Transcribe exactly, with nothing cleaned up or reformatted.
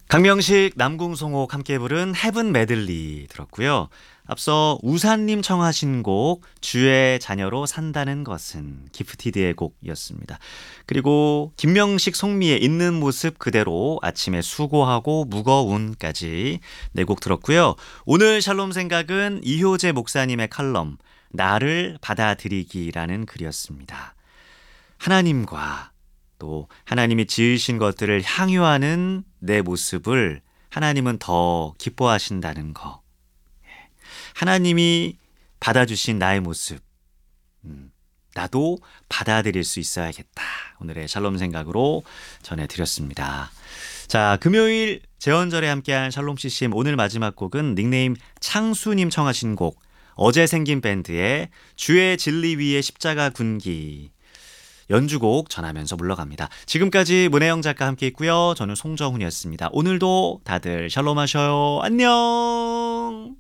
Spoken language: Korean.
강명식, 남궁송옥 함께 부른 헤븐 메들리 들었고요. 앞서 우산님 청하신 곡 주의 자녀로 산다는 것은 기프티드의 곡이었습니다. 그리고 김명식, 송미의 있는 모습 그대로 아침에 수고하고 무거운까지 네 곡 들었고요. 오늘 샬롬 생각은 이효재 목사님의 칼럼 나를 받아들이기라는 글이었습니다. 하나님과 또 하나님이 지으신 것들을 향유하는 내 모습을 하나님은 더 기뻐하신다는 거. 하나님이 받아주신 나의 모습, 음, 나도 받아들일 수 있어야겠다. 오늘의 샬롬 생각으로 전해드렸습니다. 자, 금요일 재헌절에 함께한 샬롬 씨씨엠 오늘 마지막 곡은 닉네임 창수님 청하신 곡 어제 생긴 밴드의 주의 진리 위에 십자가 군기 연주곡 전하면서 물러갑니다. 지금까지 문혜영 작가 함께 있고요. 저는 송정훈이었습니다. 오늘도 다들 샬롬 하셔요. 안녕.